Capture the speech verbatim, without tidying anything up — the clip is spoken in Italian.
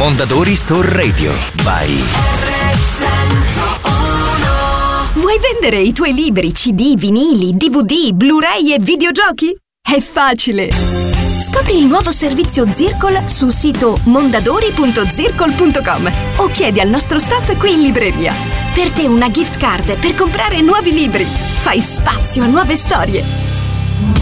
Mondadori Store Radio by R centouno. Vuoi vendere i tuoi libri, C D, vinili, D V D, Blu-ray e videogiochi? È facile! Scopri il nuovo servizio Zircol sul sito mondadori punto zircol punto com o chiedi al nostro staff qui in libreria. Per te una gift card per comprare nuovi libri. Fai spazio a nuove storie.